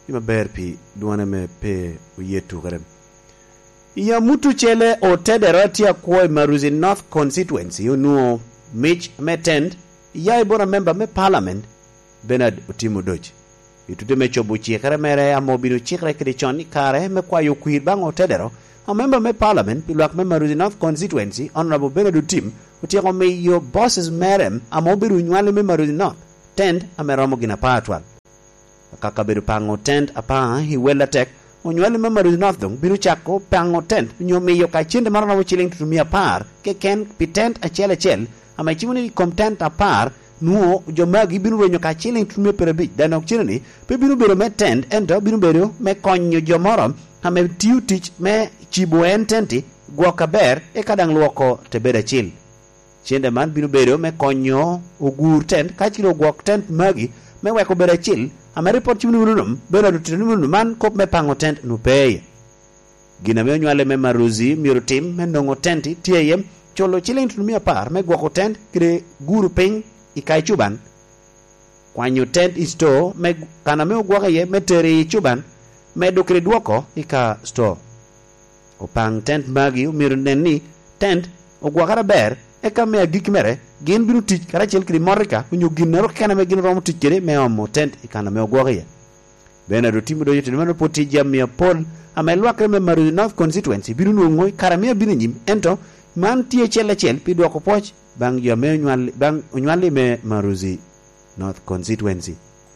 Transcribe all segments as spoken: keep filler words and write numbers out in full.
ima ber pi duane me pe uyetu karem ya mutu chele o tedero tia kwa Maruzi North constituency unuo Mitch Metend ya ibora member me parliament Bernard Otimu Dodge itute me chobu chikare mere amobinu chikare krichoni kare me kwa yokwir bang o tedero a member me parliament pilwak me Maruzi North constituency honorable Bernard Otim utiako me yo bosses merem amobiru nywale me Maruzi North tend ameromo gina patwal kaka biru pango tend apa hiwela tek onywale me Maruzi North dong biru chako pango tend nyomi yo ka chinde marana chiling tutumia par ke ken pitent achele chel ama chimuni content apar nuo jomagi biru wenyo ka chiling tutumia perebi danok chirani pe biru biru me tend endo biru biru me konyo jomorom ame tiu tich me chibu ententi gwoka ber e kadang luoko tebeda chil chinde man biru biru me konyo ugur tent kachiro gwok tent magi me weko beda chil ame report chimuni ununum beda nutinunum man kop me pango tent nupeye gina me onywale me Maruzi miru tim me nongo tenti tiyem cholo chiling tunumia par me gwoko tent kire guru ping ikai chuban kwanyo tent isto me kana me gwaka ye me tere chuban me dokre duoko ika store opang tent magi miru neni tent ogwakara ber eka me agikmere gin binu tich kara chel kri morika unyu ginero kana me gin romo tich kere me omo tent ikana me ogwaka ye bena do timu do yete mano poti jamia pol ame lwakre me Maruzi North constituency binu ngoi kara me binu nyim ento man tie chele chel pi duoko poch bang jo me nywali bang nywali me Maruzi North constituency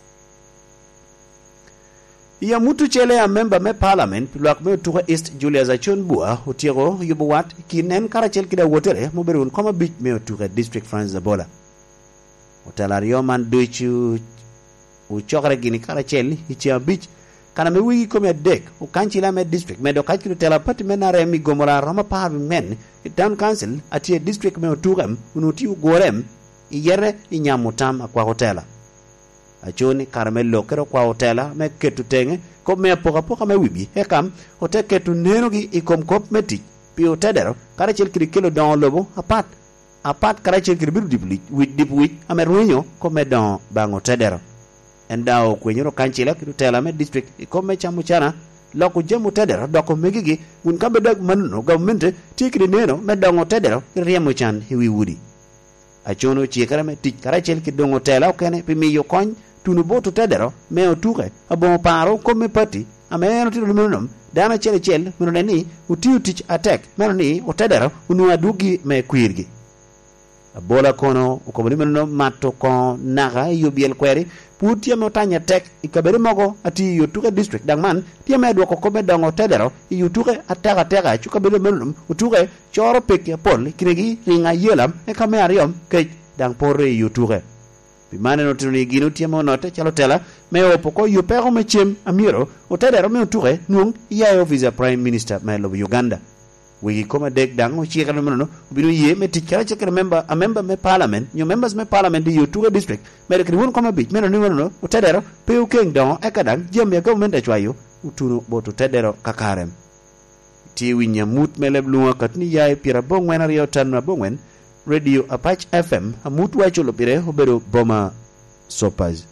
ya mutu chele a member me parliament lwak me tuka East Julius Achon Bua utiego yubuwat kinen kara chel kida wotere muberun koma bich me tuka district France Zabola utalario man duchu uchokre gini kara chel hichia bich kana me wigi kome dek u kanchila me district me do kachilo tela pati me nare mi gomora rama pahabi men town council atie district me utukam unuti ugorem iyere inyamutam akwa hotela achoni karamelo kero kwa hotela me ketu tenge ko me poka poka me wibi hekam hotel ketu neno gi ikom kop meti pi hotedero kara chel kiri kilo don lobo apat apat kara chel kiri biru dipli wit dipwi amerwenyo ko me don bang hotedero endao kwenyoro kanchila kitu tela me district ikome chamu chana loko jemu tedero doko megigi un kambe dag manuno government tikri neno me dongo tedero riemo chan hiwi wudi achono chikara me tik kara chel ki dongo tela okene pimi yo kony tunu boto tedero me otuke abo paro kome party ameno tiro lumunum dana chele chel munone ni utiu tich attack meno ni otedero unu adugi me kwirgi abola kono ukomoni meno mato ko naga yobiel kweri putia me otanya tek ikabere mogo ati yotuke district dangman tia me dwoko kobe dongo tedero yotuke ataka teka chuka bele menum utuke choro peke pol kinegi ringa yelam e kame ariom ke dang porre yotuke bimane no tuni ginu tia mo note chalo tela me opoko yopero me chem amiro otedero me utuke nung yayo visa prime minister me lo Uganda wigi koma dek dang o chika no no binu ye me tikara chika member a member me parliament new members me parliament di yotuga district me de won koma bich me no no no utedero pe u king don ekadang jem ya government achwayo utunu botu tedero kakarem ti winya mut meleb luwa katni yae pira bongwen ariyo tan na bongwen radio Apache F M amut wachulo pire obero boma sopaz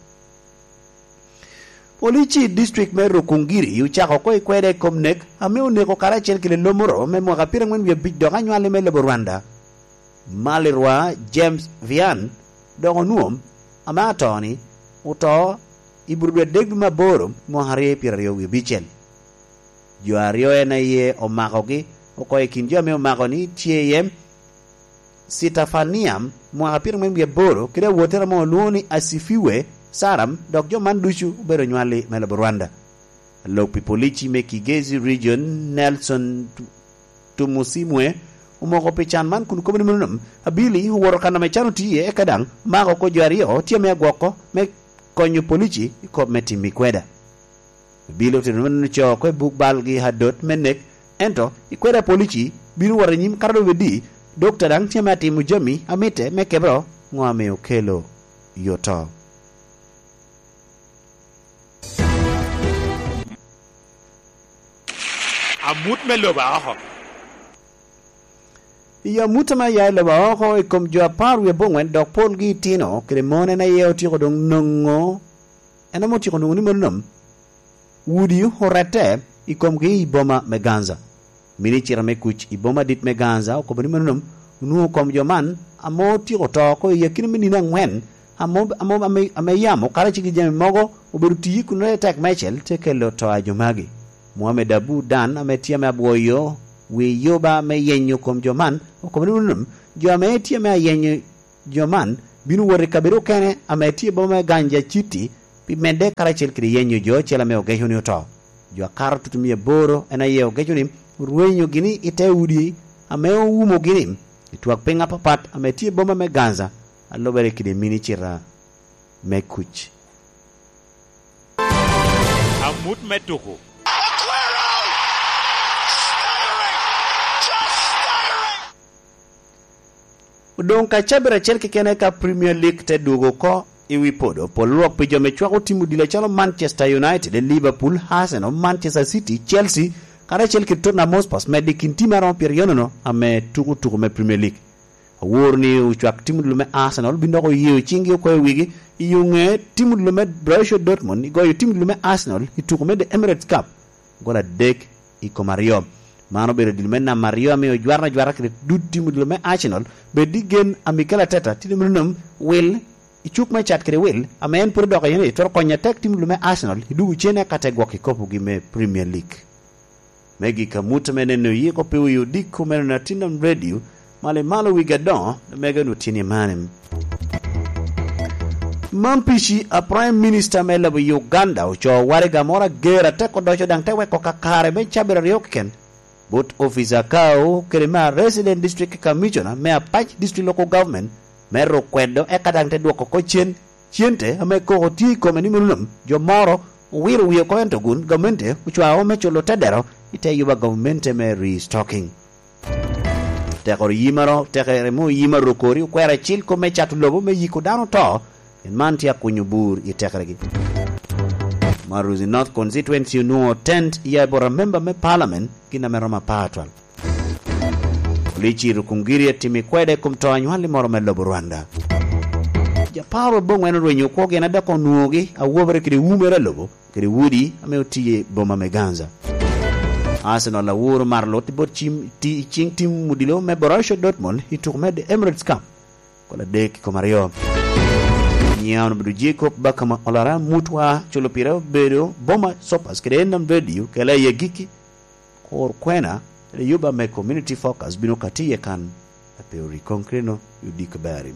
Polichi district me Rukungiri yu chako ko ikwede komnek ame uneko kara chel kile lomoro me mwaka pira ngwen vya bich donga nywale me lebo Rwanda Malirwa James Vian dongo nuom ama atoni uto iburudwe degbi maboro mohare pira riyo vya bichel jo ariyo ena ye omako ki uko ikinjo ame omako ni chiyem Sitafaniam mwaka pira ngwen vya boro kire wotera mo luoni asifiwe Saram dok jo mandushu ubero nywale mele Rwanda Lopi Polichi me Kigezi region Nelson Tumusimwe umoko pechan man kunu komini munum abili huwaro kana mechanu tiye ekadang mako ko juario tiye me gwoko me konyo Polichi ko meti mikweda bilo tinumunu cho ko bukbalgi hadot menek ento ikweda Polichi biru waranyim kardo wedi doktor dang tiye mati mujami amite me kebro ngwame okelo yoto amut me lo ba ho ya mutama ya lo ba ho e kom jo par we bongwen dok pol gi tino kremone na ye oti ko dong nongo ena moti ko nongo ni monum wudi horete ikomgi iboma meganza mini chira mekuch iboma dit meganza okobani manum nu kom joman amo ti oto ko yakin mini na ngwen amo amo ame ame yamo kala chigi jame mogo oberuti kunre tak mechel tekelo to ajomagi Mohamed Abu Dan ametia me aboyo we yoba me yenyo kom joman okobani manum jo ametia me yenyo joman binu wori kabiru kene ametia boma ganja chiti pi mende kala chel kri yenyo jo chela me ogehoni oto jo akar tutumie boro ena ye ogehoni ruenyo gini ite udi ameo umo gini ituak penga papat ametie boma meganza alobere kide mini chira mekuch amut metuko udong ka chabira chelke kene ka Premier League te dugo ko iwi podo polwok pijo mechwako timu dile chalo Manchester United, Liverpool, Arsenal, Manchester City, Chelsea kara chelke Tottenham Hotspur medikin timaron periono ame tuku tuku me Premier League awurni uchwak timu lume Arsenal bindoko yew chingi ko wigi yunge timu lume Borussia Dortmund igo timu lume Arsenal ituku me the Emirates Cup gola dek iko Mario mano bere dilme na Mario ame jwarna jwara kre dud timu lume Arsenal be digen amikala teta tidumnum will ichuk ma chat kre will amen pur doka yene tor konya tek timu lume Arsenal idu chene kategwa kikopu gi me Premier League Megi kamuta meneno yiko pewe yudiku menena tindam radio male malo wigadon na mega nutini manem. Mampishi a Prime Minister mela bu Uganda ucho warega mora gera teko docho dang tewe koka kare me chabira ryoken. But officer kao kerema Resident District Commissioner mea Patch District Local Government mero kwedo eka dang te duoko ko chien chiente ame koko ti komeni mulunum jo moro wiru wiyo ko entogun governmente uchwa ome cholo tedero ite yuba governmente me restocking. Tekor yimaro tekere mo yimaro kori kwera chil ko me chatu lobo me yiko dano to en mantia kunyubur itekregi. Maruzi North constituency no tent ya bora member me parliament kina meroma patwal. Lichi rukungiri timi kwede kumtoa nywali moro me lobo Rwanda. Japaro bongo eno renyo kwa gena dako nuogi awobere kiri umere lobo kiri wudi ame utiye boma meganza. Arsenal la wuro marlot bot chim ti ching tim mudilo me Borussia Dortmund hituk me the Emirates Cup kola dek ko Mario nyaano budu Jacob bakama olara mutwa cholopira bedo boma sopas kredendam video kala yegiki kor kwena le yuba me community focus bino katiye kan apeori konkreno yudik barim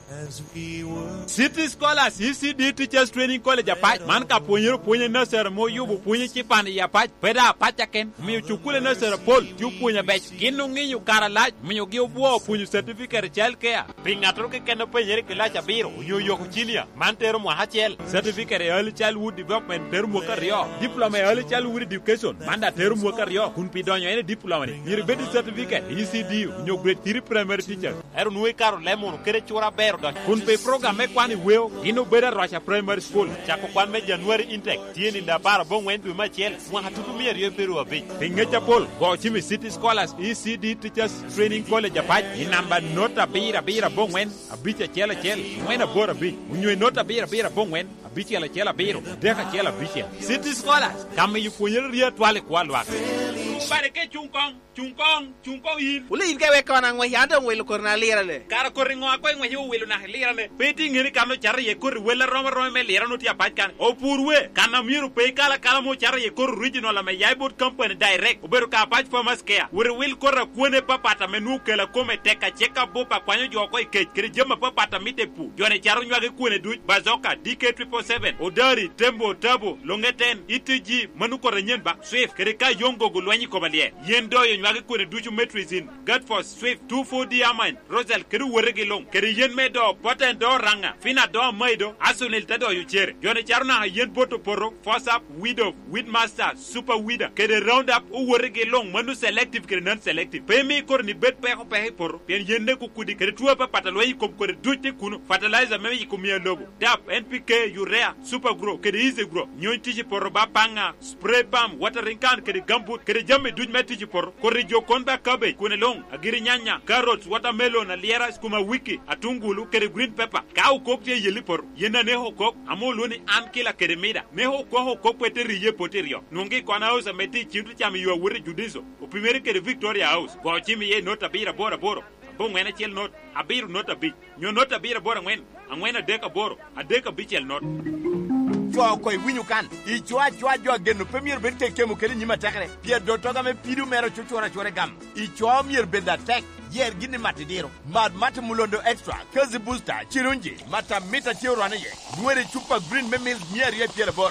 City Scholars E C D Teachers Training College apach man ka ponyo ponyo nursery mo yubu ponyo chipani ya pach peda pacha ken mi chukule nursery pol tu ponyo bech kinu ngi yu kara lach mi gi obo ponyo certificate child care pingatro ke ken ponyo ke lacha biro yo yo chilia man tero mo hachel certificate early childhood development tero mo kario diploma early childhood education manda tero mo kario kun pidonyo ene diploma ni yirbe certificate E C D nyo grade three primary teacher ero nuwe karo lemon kere chura bero kun pe program me kwani weo ino beda rasha primary school chako kwan me January intake tieni da para bon wendu ma chel mo hatutu mi rio peru abi pingecha pol go chimi City Scholars E C D Teachers Training College apach inamba nota bira bira bon wen abicha chela chel mwena bora bi unyo nota bira bira bon wen abicha la chela biro deka chela bicha City Scholars kama yuponyer ria twale kwalwa bare ke chungkong chungkong chungkong yin uli inge we kana ngwe yanda ngwe korna lira le kara koringo ko ngwe yu welu na lira le peti ngiri kanu chara ye kor wela roma roma me lira no ti apach kan o purwe kana miru pe kala kala mo chara ye kor original me yaibot company direct uberu ka apach farmers care wuri wil korra kuone papata menu kala kome teka cheka bopa kwanyo jo ko ke kiri jema papata mitepu jone charo nywage kuone du bazoka D K seven seven odari tembo tabo longeten itg manu ko renyen ba swift kiri ka yongo gulwanyi ko balie yendo yo nywage kuone duchu metrizin Godford Swift two four D Aman Rosel kiri werege long kiri yen medo poten do ranga fina do maido asunil tado yu chere jone charna yen boto poro force up widow widmaster super wida kiri round up u werege long manu selective kiri non selective pemi kor ni bet pe ko pe poro pen yende ku kudi kiri tuwa pa pataloi kom kori duche kuno fertilizer memi yikumia lobo dap N P K urea super grow kiri easy grow nyon tichi poro ba panga spray palm watering can kiri gambut kiri jami duj meti jipor korijo konba cabbage kunelong agiri nyanya carrots watermelon aliera skuma wiki atungulu kere green pepper ka ukok ye yelipor yena ne hokok amoluni an kila kere mida ne hokok hokok peteri ye poterio nungi kwana house meti chintu chami yo wuri judizo upimeri kere Victoria House go chimi ye nota bira bora boro bo ngene chel not abiru nota bi nyo nota bira bora ngwen angwena deka boro adeka bichel not chwa koy winyu kan i chwa chwa jo genu premier ben tek kemu kedi nyima tekre pie do toga me pidu mero chuchora chore gam i chwa mier ben da tek yer gini matidiro mad mat mulondo extra kazi booster chirunji mata mita chiurane ye nwere chupa green memil mier ye pie bor